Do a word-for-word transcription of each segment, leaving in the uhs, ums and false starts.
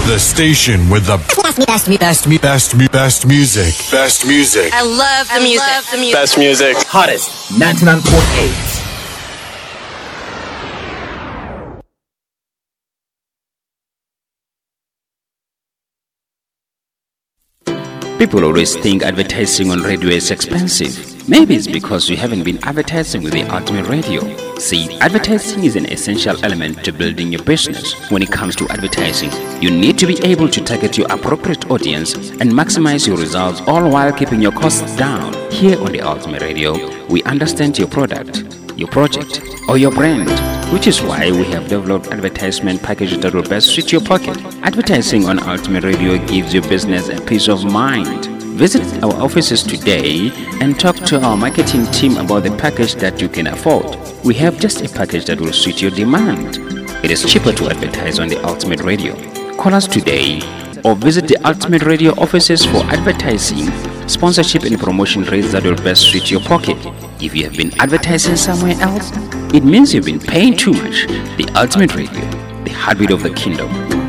The station with the best, best, best, best, best music. Best music. I love the music. Love the music. Best music. Hottest ninety-nine point eight. People always think advertising on radio is expensive. Maybe it's because you haven't been advertising with the Ultimate Radio. See, advertising is an essential element to building your business. When it comes to advertising, you need to be able to target your appropriate audience and maximize your results, all while keeping your costs down. Here on the Ultimate Radio, we understand your product, your project, or your brand, which is why we have developed advertisement packages that will best suit your pocket. Advertising on Ultimate Radio gives your business a peace of mind. Visit our offices today and talk to our marketing team about the package that you can afford. We have just a package that will suit your demand. It is cheaper to advertise on the Ultimate Radio. Call us today or visit the Ultimate Radio offices for advertising, sponsorship and promotion rates that will best suit your pocket. If you have been advertising somewhere else, it means you've been paying too much. The Ultimate Radio, the heartbeat of the kingdom.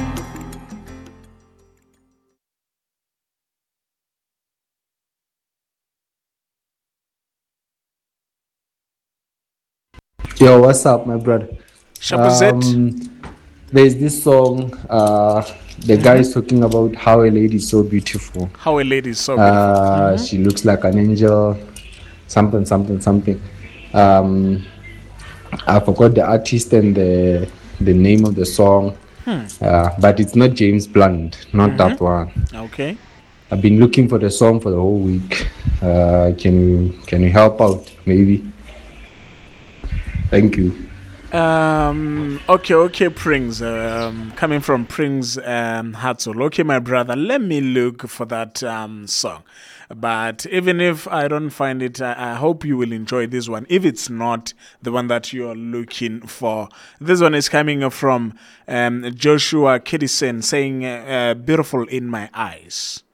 Yo, what's up, my brother? Shabazet. Um, there's this song, uh, the guy is talking about how a lady is so beautiful. How a lady is so beautiful. Uh, mm-hmm. She looks like an angel, something, something, something. Um, I forgot the artist and the the name of the song, hmm. uh, but it's not James Blunt, not mm-hmm. that one. Okay. I've been looking for the song for the whole week. Uh, can you can you help out, maybe? Thank you. Um, okay, okay, Prings. Um, coming from Prings um, Hatzol. Okay, my brother, let me look for that um, song. But even if I don't find it, I, I hope you will enjoy this one. If it's not the one that you're looking for, this one is coming from um, Joshua Kiddison saying, uh, uh, beautiful in my eyes.